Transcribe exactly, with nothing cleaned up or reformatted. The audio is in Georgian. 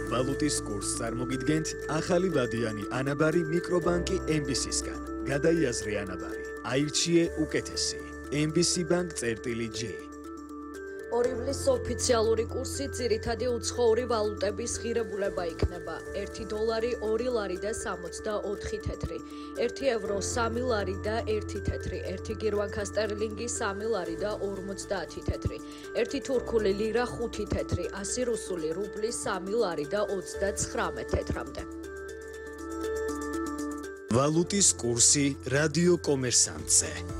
ვალუტის კურსს წარმოგიდგენთ ახალი ვადიანი ანაბარი მიკრობანკი ემ ბი სისგან. გადაიაზრე ანაბარი. აირჩიე უკეთესი. ემ ბი სი ბანკ წერტილი ჯი. ორივლის ოფიციალური კურსი ძირითადი უცხოური ვალუტების ღირებულება იქნება. ერთი დოლარი ორი ლარი და სამოცდაოთხი თეთრი, ერთი ევრო სამი ლარი და ერთი თეთრი, ერთი გირვანქა სტერლინგი სამი ლარი და ორმოცდაათი თეთრი, ერთი თურქული ლირა ხუთი თეთრი, ასი რუსული რუბლი სამი ლარი და ოცდაცხრამეტ თეთრამდე. ვალუტის კურსი რადიო კომერსანტზე.